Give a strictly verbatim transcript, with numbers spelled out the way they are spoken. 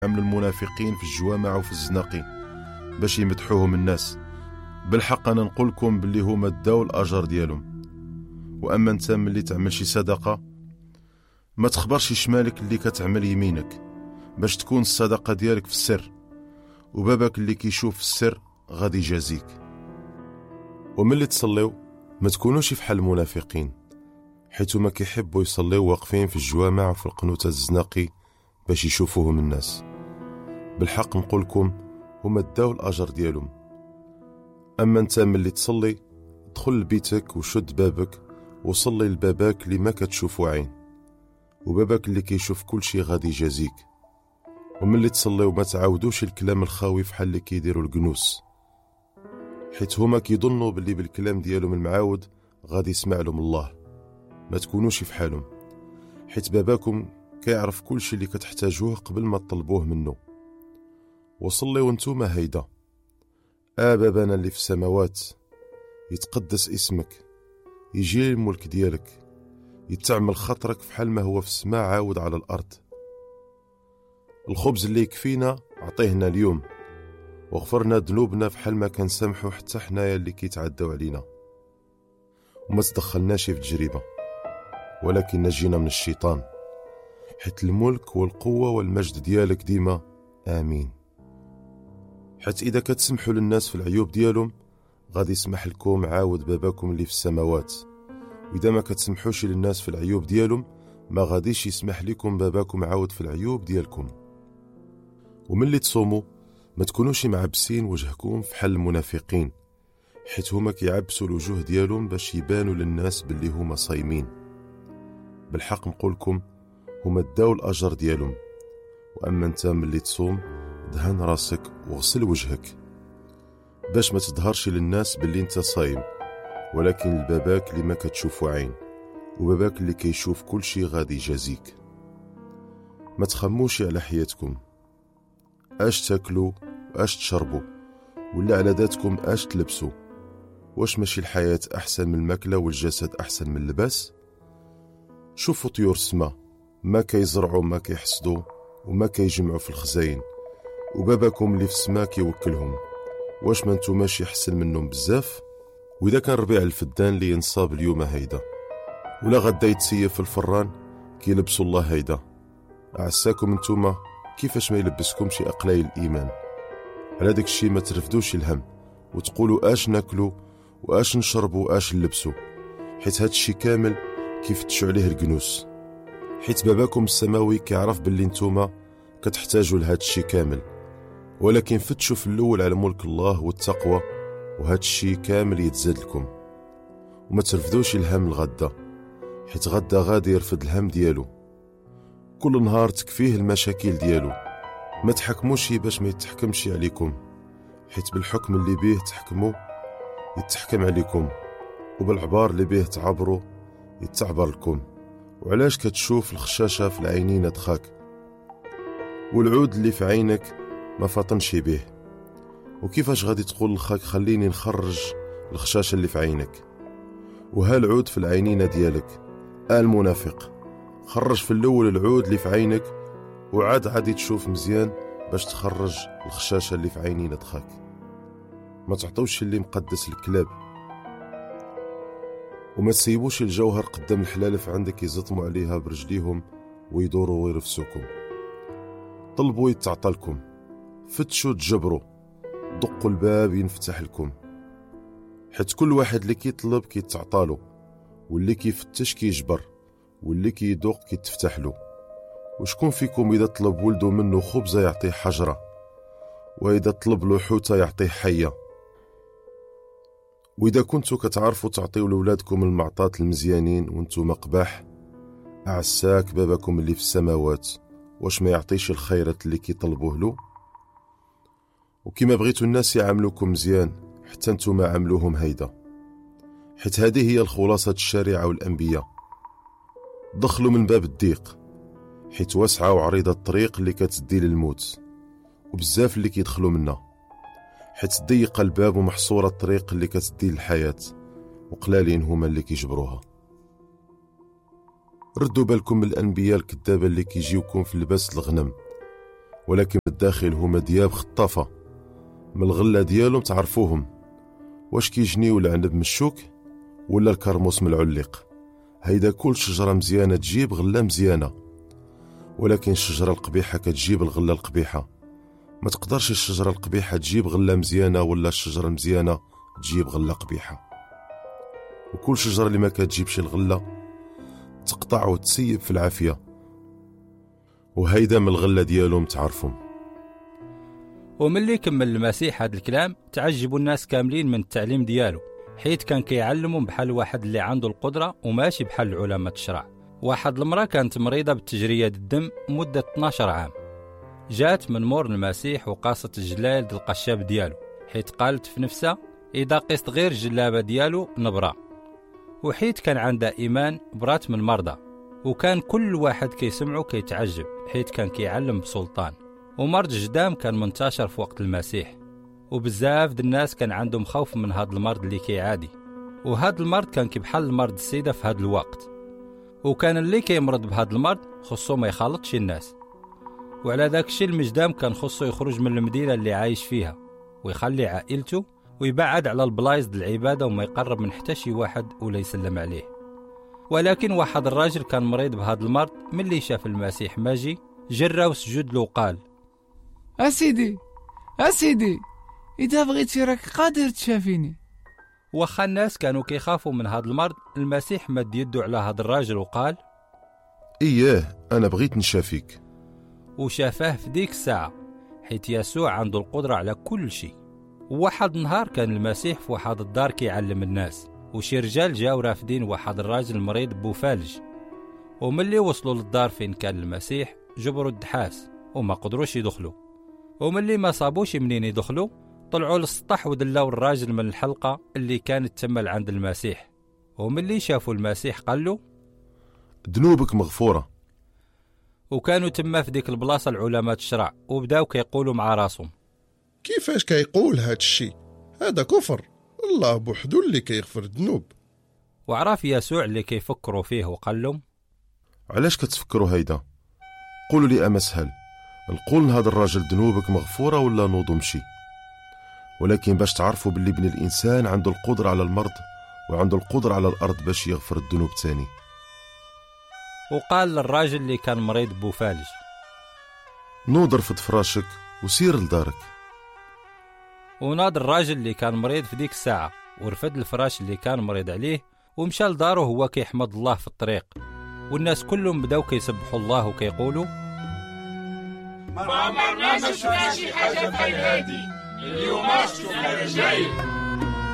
عمل المنافقين في الجوامع وفي الزناقي باش يمدحوهم الناس. بالحق انا نقولكم باللي هما داو الاجر ديالهم. واما انت ملي تعمل شي صدقه ما تخبرش شمالك اللي كتعمل يمينك باش تكون الصدقه ديالك في السر، وباباك اللي كيشوف في السر غادي يجازيك. وملي تصليو ما تكونوش فحال المنافقين، حيث ما كيحبوا يصليو واقفين في الجوامع وفي القنوت الزناقي باش يشوفوهم الناس. بالحق نقولكم هما داو الاجر ديالهم. اما انت ملي تصلي دخل لبيتك وشد بابك وصلي لباباك اللي ما كتشوفو عين، وباباك اللي كيشوف كل شي غادي يجازيك. وملي تصلي وما تعاودوش الكلام الخاوي فحال اللي كيديروا الجنوس، حيت هما كيظنوا باللي بالكلام ديالهم المعاود غادي يسمع لهم الله. ما تكونوش فحالهم، حيت باباكم كيعرف كل شي اللي كتحتاجوه قبل ما تطلبوه منه. وصلي وانتوما هيدا: آ بابانا اللي في السماوات، يتقدس اسمك، يجي الملك ديالك، يتعمل خطرك فحال ما هو في السماء عاود على الأرض. الخبز اللي يكفينا عطيهنا اليوم، وغفرنا ذنوبنا فحال ما كنسامحو حتى حنايا اللي كيتعداو علينا. وما تدخلناش في تجربة، ولكن نجينا من الشيطان، حيت الملك والقوة والمجد ديالك ديما آمين. حيت إذا كتسمحوا للناس في العيوب ديالهم غادي يسمح لكم عاود باباكم اللي في السماوات، وإذا ما كتسمحوش للناس في العيوب ديالهم ما غاديش يسمح لكم باباكم عاود في العيوب ديالكم. وملي تصوموا ما تكونوش معبسين وجهكم فحال المنافقين، حيت هما كيعبسوا الوجوه ديالهم باش يبانوا للناس باللي هما صايمين. بالحق نقولكم هما داو الاجر ديالهم. واما انت ملي تصوم دهن راسك وغسل وجهك باش ما تظهرش للناس باللي انت صايم، ولكن لباباك اللي ما كتشوفو عين، وباباك اللي كيشوف كل شي غادي يجازيك. ما تخموش على حياتكم، اش تاكلوا واش تشربوا، ولا على ذاتكم اش تلبسوا. واش ماشي الحياة احسن من الماكلة والجسد احسن من اللباس؟ شوفوا طيور السما، ما كيزرعوا ما كيحصدوا وما كيجمعوا في الخزاين، وباباكم اللي في السما كيوكلهم. واش ما نتو ماشي احسن منهم بزاف؟ واذا كان ربيع الفدان اللي ينصاب اليوم هيدا ولا غدا يتسيف في الفران كيلبسوا الله هيدا، عساكم نتوما كيفاش ما يلبسكمش اقلاي الايمان. على داك الشيء ما ترفدوش الهم وتقولوا اش ناكلوا واش نشربوا واش نلبسوا، حيت هاد الشيء كامل كيفتشوا عليه الجنوس. حيت باباكم السماوي كيعرف باللي نتوما كتحتاجوا لهاد الشيء كامل، ولكن فتشوا في الاول على ملك الله والتقوى وهاد الشيء كامل يتزاد لكم. وما ترفدوش الهم الغدا، حيت غدا غادي يرفد الهم ديالو. كل نهار تكفيه المشاكل ديالو. ما تحكموش باش ما يتحكمش عليكم، حيت بالحكم اللي بيه تحكموا يتحكم عليكم، وبالعبار اللي بيه تعبروا يتعبر لكم. وعلاش كتشوف الخشاشة في العينين دخاك، والعود اللي في عينك ما فاطنش به؟ وكيفاش غادي تقول لخاك خليني نخرج الخشاشة اللي في عينك وها العود في العينين ديالك؟ آه المنافق، خرج في الاول العود اللي في عينك وعاد عادي تشوف مزيان باش تخرج الخشاشة اللي في عينين دخاك. ما تعطوش اللي مقدس الكلاب، وما تسيبوش الجوهر قدام الحلالف عندك يزطموا عليها برجليهم ويدوروا ويرفسوكم. طلبوا يتعطى لكم، فتشوا تجبروا، دقوا الباب ينفتح لكم. حيت كل واحد اللي كيطلب كيتعطالو، واللي كيفتش كيجبر، واللي كيدوق كيتفتح له. وشكون فيكم اذا طلب ولده منه خبزه يعطيه حجره، واذا طلب له حوته يعطيه حيه؟ واذا كنتو كتعرفوا تعطيو لولادكم المعطات المزيانين وانتو مقباح، اعساك باباكم اللي في السماوات واش ما يعطيش الخيرات اللي كيطلبوه له؟ وكما بغيتوا الناس يعاملوكم مزيان حتى نتوما عاملوهم هيدا، حيت هذه هي الخلاصة الشريعة والأنبياء. دخلوا من باب الضيق، حيت واسعة وعريضة الطريق اللي كتدي للموت، وبزاف اللي كيدخلوا منها، حيت ضيق الباب ومحصورة الطريق اللي كتدي للحياة، وقلالين هما اللي كيجبروها. ردوا بالكم من الأنبياء الكذابة اللي كيجيوكم في لباس الغنم ولكن الداخل هما دياب خطافة من الغلة ديالهم تعرفوهم، واش كيجنيو العنب من الشوك ولا الكرموس من العليق. هيدا كل شجرة مزيانة تجيب غلة مزيانة، ولكن الشجرة القبيحة كتجيب الغلة القبيحة. ما تقدرش الشجرة القبيحة تجيب غلة مزيانة ولا الشجرة المزيانة تجيب غلة قبيحة. وكل شجرة اللي ما كتجيبش الغلة تقطع وتسيب في العافية، وهيدا من الغلة ديالهم تعرفهم. وملي كمل المسيح هذا الكلام تعجبوا الناس كاملين من التعليم ديالو، حيث كان كيعلمهم بحال واحد اللي عنده القدرة وماشي بحال العلماء الشرع. واحد المرأة كانت مريضة بالتجرية الدم مدة اثنا عشر عام، جات من مور المسيح وقاصت الجلال ديال القشاب ديالو، حيث قالت في نفسها إذا قست غير الجلابة ديالو نبرا. وحيث كان عندها إيمان برات من مرضى، وكان كل واحد كيسمعه كيتعجب حيث كان كيعلم بسلطان. ومرض جدام كان منتشر في وقت المسيح، وبزاف د الناس كان عندهم خوف من هذا المرض اللي كيعادي. وهذا المرض كان كبحال المرض السيدة في هذا الوقت، وكان اللي كيمرض بهذا المرض خصو ما يخالطش الناس. وعلى ذاك الشيء المجدام كان خصو يخرج من المدينة اللي عايش فيها ويخلي عائلته ويبعد على البلايص د العبادة وما يقرب من حتى شي واحد ولا يسلم عليه. ولكن واحد الراجل كان مريض بهذا المرض، ملي شاف المسيح ماجي جرى وسجد له وقال أسيدي أسيدي إذا بغيتي راك قادر تشافيني. واخا الناس كانوا كيخافوا من هذا المرض، المسيح مد يده على هذا الراجل وقال إياه أنا بغيت نشافيك. وشافاه في ديك الساعة، حيث يسوع عنده القدرة على كل شيء. وواحد النهار كان المسيح في واحد الدار كيعلم الناس، وشي رجال جاو رافدين واحد الراجل مريض بوفالج. وملي وصلوا للدار فين كان المسيح جبروا الدحاس وما قدروش يدخلوا. وملي ما صابوش منين يدخلوا طلعوا للسطح ودلاو الراجل من الحلقة اللي كانت تمل عند المسيح. وملي شافوا المسيح قال له ذنوبك مغفورة. وكانوا تما في ديك البلاصة العلماء الشرع وبداو كيقولوا مع راسهم كيفاش كيقول هاد الشي؟ هذا كفر، الله بوحدو اللي كيغفر الذنوب. وعرف يسوع اللي كيفكروا فيه وقال لهم علاش كتفكروا هيدا؟ قولوا لي أمسهل، نقول لهذا الراجل ذنوبك مغفورة ولا نوضو مشي؟ ولكن باش تعرفوا باللي ابن الإنسان عنده القدرة على المرض وعنده القدرة على الأرض باش يغفر الذنوب تاني. وقال للراجل اللي كان مريض بوفالج نوض رفض فراشك وسير لدارك. وناض الراجل اللي كان مريض في ديك الساعة ورفد الفراش اللي كان مريض عليه ومشى لداره وهو كيحمد الله في الطريق. والناس كلهم بداو كيسبحوا الله وكيقولوا ما عمرنا ما شفنا شي حاجة بحال هادي، اليوم شفنا رجايل.